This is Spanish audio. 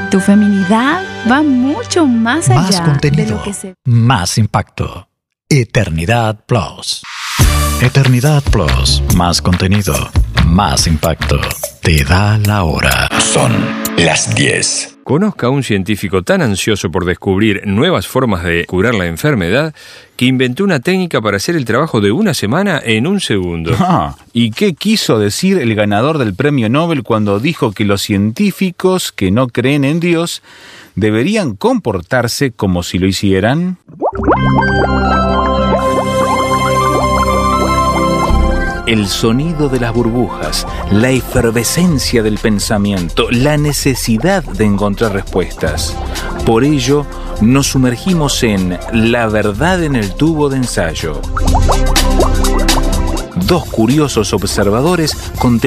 Tu feminidad va mucho más allá Más contenido, de lo que se... más impacto. Eternidad Plus. Eternidad Plus. Más contenido, más impacto. Te da la hora. Son las 10. Conozca a un científico tan ansioso por descubrir nuevas formas de curar la enfermedad que inventó una técnica para hacer el trabajo de una semana en un segundo. ¿Y qué quiso decir el ganador del premio Nobel cuando dijo que los científicos que no creen en Dios deberían comportarse como si lo hicieran? El sonido de las burbujas, la efervescencia del pensamiento, la necesidad de encontrar respuestas. Por ello, nos sumergimos en La verdad en el tubo de ensayo. Dos curiosos observadores